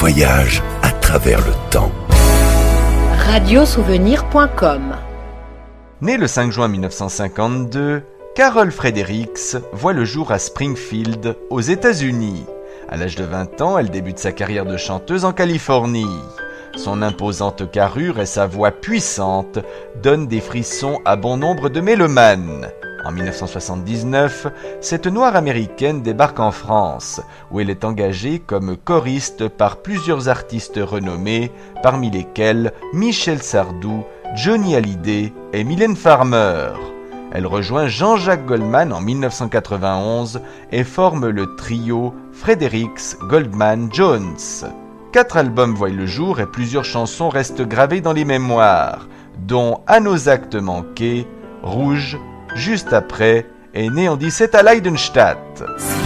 voyage à travers le temps. Radiosouvenir.com. Née le 5 juin 1952, Carol Fredericks voit le jour à Springfield, aux États-Unis. À l'âge de 20 ans, elle débute sa carrière de chanteuse en Californie. Son imposante carrure et sa voix puissante donnent des frissons à bon nombre de mélomanes. En 1979, cette noire américaine débarque en France, où elle est engagée comme choriste par plusieurs artistes renommés, parmi lesquels Michel Sardou, Johnny Hallyday et Mylène Farmer. Elle rejoint Jean-Jacques Goldman en 1991 et forme le trio Fredericks Goldman Jones. 4 albums voient le jour et plusieurs chansons restent gravées dans les mémoires, dont À nos actes manqués, Rouge, Juste après et Né en 17 à Leidenstadt.